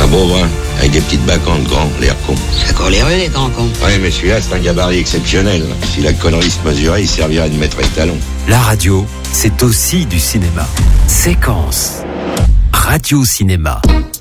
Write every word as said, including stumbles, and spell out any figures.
Un beau brun, avec des petites bacantes grands, l'air con. Ça court les rues, les grands cons. Oui, mais celui-là, c'est un gabarit exceptionnel. Si la connerie se mesurait, il servirait de maître étalon. La radio, c'est aussi du cinéma. Séquence. Radio Cinéma.